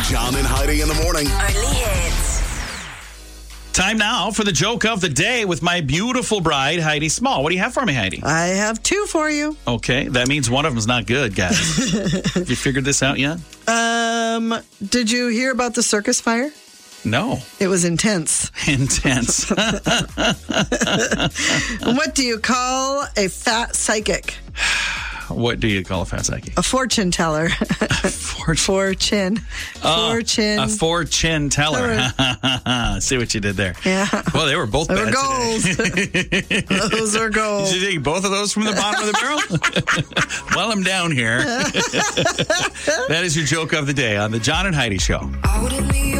John and Heidi in the morning. Only hits. Time now for the joke of the day with my beautiful bride, Heidi Small. What do you have for me, Heidi? I have two for you. Okay, that means one of them's not good, guys. Have you figured this out yet? Did you hear about the circus fire? No. It was intense. Intense. What do you call a fat psychic? What do you call a fat psychic? A fortune teller. Fortune. A fortune teller. See what you did there. Yeah. Well, they were both They bad were goals. today. Those are goals. Did you take both of those from the bottom of the barrel? Well, I'm down here. That is your joke of the day on the John and Heidi Show. I wouldn't leave